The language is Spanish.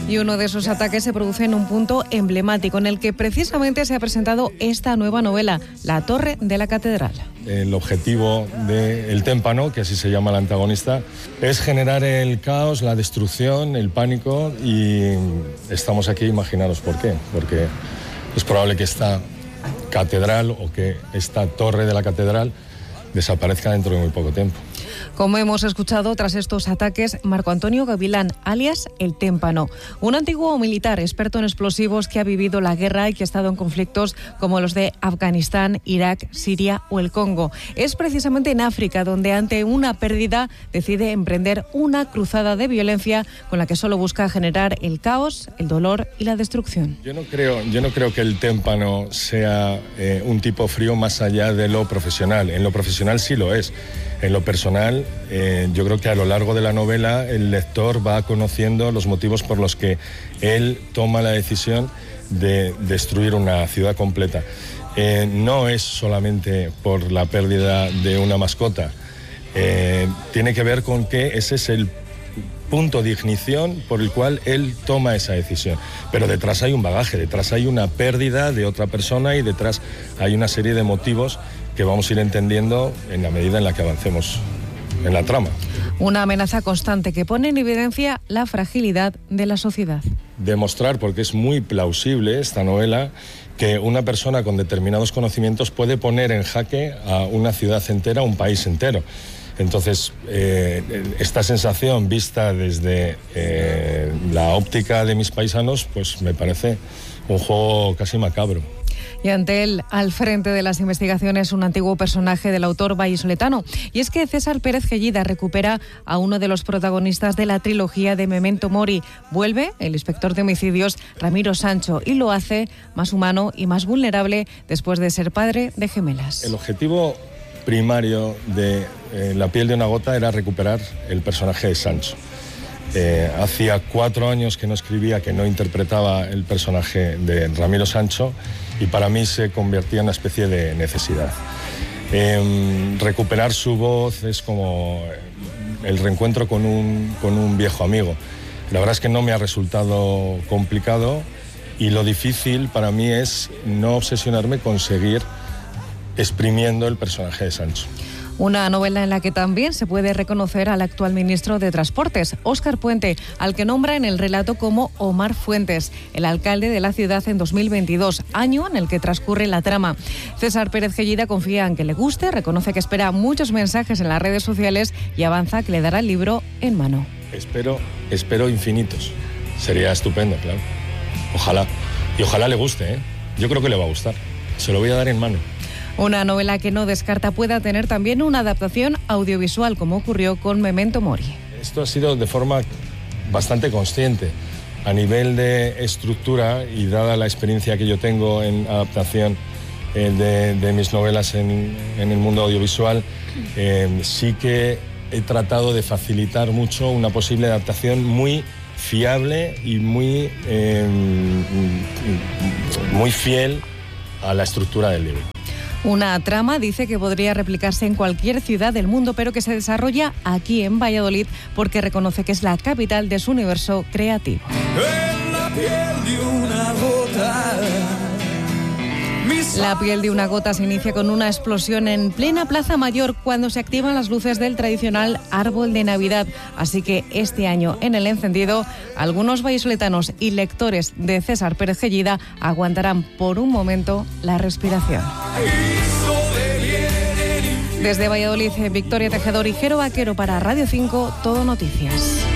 Y uno de esos ataques se produce en un punto emblemático, en el que precisamente se ha presentado esta nueva novela, La Torre de la Catedral. El objetivo del témpano, que así se llama el antagonista, es generar el caos, la destrucción, el pánico, y estamos aquí, imaginaros por qué. Porque es probable que esta catedral o que esta torre de la catedral desaparezca dentro de muy poco tiempo. Como hemos escuchado, tras estos ataques, Marco Antonio Gavilán, alias El Témpano, un antiguo militar experto en explosivos que ha vivido la guerra y que ha estado en conflictos como los de Afganistán, Irak, Siria o el Congo. Es precisamente en África donde, ante una pérdida, decide emprender una cruzada de violencia con la que solo busca generar el caos, el dolor y la destrucción. Yo no creo que el témpano sea un tipo frío más allá de lo profesional. En lo profesional sí lo es. En lo personal, yo creo que a lo largo de la novela el lector va conociendo los motivos por los que él toma la decisión de destruir una ciudad completa. No es solamente por la pérdida de una mascota, tiene que ver con que ese es el punto de ignición por el cual él toma esa decisión. Pero detrás hay un bagaje, detrás hay una pérdida de otra persona y detrás hay una serie de motivos que vamos a ir entendiendo en la medida en la que avancemos en la trama. Una amenaza constante que pone en evidencia la fragilidad de la sociedad. Demostrar, porque es muy plausible esta novela, que una persona con determinados conocimientos puede poner en jaque a una ciudad entera, a un país entero. Entonces, esta sensación vista desde la óptica de mis paisanos, pues me parece un juego casi macabro. Y ante él, al frente de las investigaciones, un antiguo personaje del autor vallisoletano. Y es que César Pérez Gellida recupera a uno de los protagonistas de la trilogía de Memento Mori. Vuelve el inspector de homicidios Ramiro Sancho y lo hace más humano y más vulnerable después de ser padre de gemelas. El objetivo primario de La piel de una gota era recuperar el personaje de Sancho. Hacía 4 años que no escribía, que no interpretaba el personaje de Ramiro Sancho, y para mí se convertía en una especie de necesidad. Recuperar su voz es como el reencuentro con un viejo amigo. La verdad es que no me ha resultado complicado, y lo difícil para mí es no obsesionarme con seguir exprimiendo el personaje de Sancho. Una novela en la que también se puede reconocer al actual ministro de Transportes, Óscar Puente, al que nombra en el relato como Omar Fuentes, el alcalde de la ciudad en 2022, año en el que transcurre la trama. César Pérez Gellida confía en que le guste, reconoce que espera muchos mensajes en las redes sociales y avanza que le dará el libro en mano. Espero infinitos. Sería estupendo, claro. Ojalá. Y ojalá le guste, ¿eh? Yo creo que le va a gustar. Se lo voy a dar en mano. Una novela que no descarta pueda tener también una adaptación audiovisual, como ocurrió con Memento Mori. Esto ha sido de forma bastante consciente. A nivel de estructura, y dada la experiencia que yo tengo en adaptación de mis novelas en el mundo audiovisual, sí que he tratado de facilitar mucho una posible adaptación muy fiable y muy fiel a la estructura del libro. Una trama, dice, que podría replicarse en cualquier ciudad del mundo, pero que se desarrolla aquí en Valladolid porque reconoce que es la capital de su universo creativo. En la piel de una gota. La piel de una gota se inicia con una explosión en plena Plaza Mayor cuando se activan las luces del tradicional árbol de Navidad. Así que este año, en el encendido, algunos vallisoletanos y lectores de César Pérez Gellida aguantarán por un momento la respiración. Desde Valladolid, Victoria Tejedor y Jero Vaquero para Radio 5, Todo Noticias.